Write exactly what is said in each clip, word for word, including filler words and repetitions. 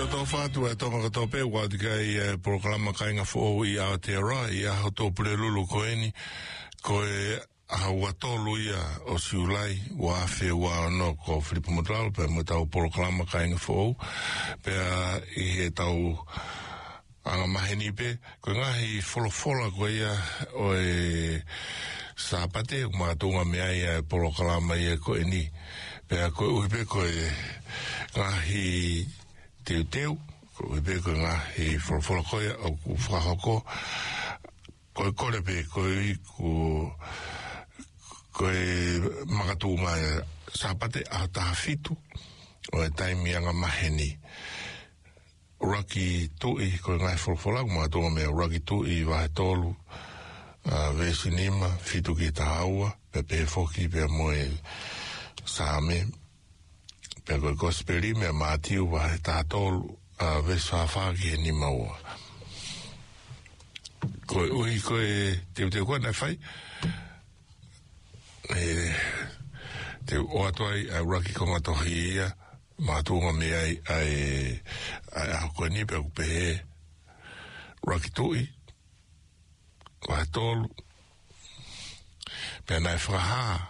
tō whātua e tonga kato pe wāti kai programa kainga fōu I Aotearoa I aho tō purelulu koeni koe aha watolu ia o siulai wa fe wa no ko Filipo Motlalo pe mo tau programa kainga fōu pe I he tau anga maheni pe ko ngahi folofola ko ia o e sapate ma tunga mea ia programa ia koeni pe ko uipe ko e ngahi teu teu ko be ko nga he for for ko o ku fa ko ko ko le be ko ko ko magatu ma sapate ata fitu o time nga maheni Rocky tu I ko nga for for la ma to me Rocky tu I va tolu a ve cinema fitu ki taua pe pe foki pe moe same pe ko gospeli me matiu wa ta tolu a vesa fagi ni maua ko ui ko e te te ko na fai e te o atoi a Rocky ko ma tohia ma tu ma me ai ai a ko ni pe pe Rocky tui wa tolu pe na fraha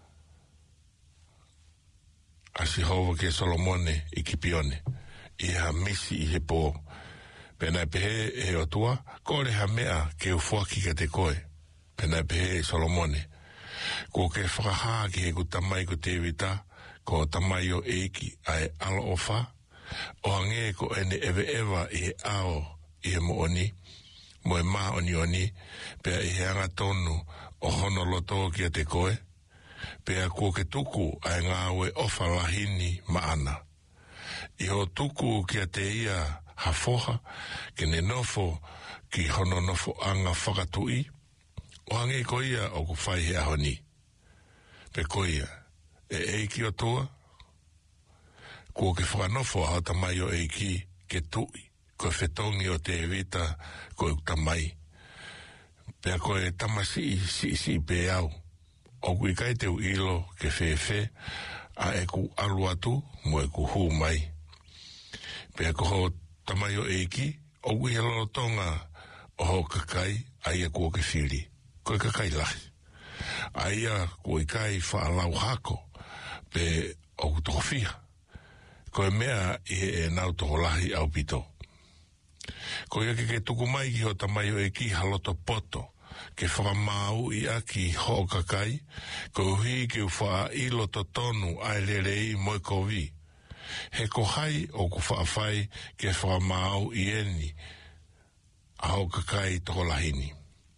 asi hova ke Solomone I kipione I ha misi I he po pena pehe e o tua ko le ha mea ke u fuaki ke te koe pena pehe Solomone ko ke whakaha ki he ku tamai ko te vita ko tamai o eiki ai ala ofa o hange ko ene ewe ewa I he ao I he mo oni mo e ma oni oni pea I he anga tonu o hono loto ki te koe pea ko ke tuku ai ngā ue ofa lahini maana I ho tuku kia te ia hafoha ke ne nofo ki hono nofo anga whakatui o hangi ko ia o ku whai he ahoni pe ko ia e eiki o toa ko ke whanofo a tamai o eiki ke tui ko whetongi o te evita ko e tamai pe ko e tamasi si si pe au o kui kai te ilo ke whewhe a e ku alu atu mo e ku hu mai pe ko ho tamai o eiki o kui he lolo tonga o ho kakai a ia ku o ke whiri ko e kakai lahi a ia ku i kai whaalau hako pe o ku toko whiha ko e mea I e nau toko lahi au pito ko ia ke ke tuku mai ki ho tamai o eiki haloto poto ke whakamau I aki ho kakai ko hui ke wha ilo to tonu ai lerei moe ko vi he ko hai o ku whaafai ke whakamau I eni a ho kakai toko lahini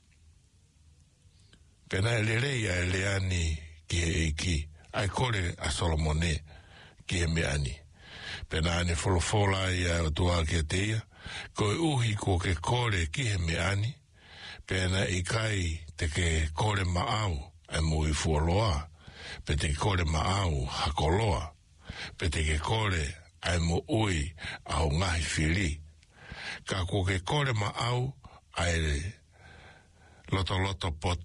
pena e lerei ai leani ki he eiki ai kore a Solomone ki he meani pena ane wholofola I a o tua ke teia ko e uhi ko ke kore ki he meani pena I kai te ke kore maau e mui fuoloa pe te ke kore maau hakoloa pe te ke kore ai mo ui au ngahi whiri ka ko ke kore maau ai loto loto pot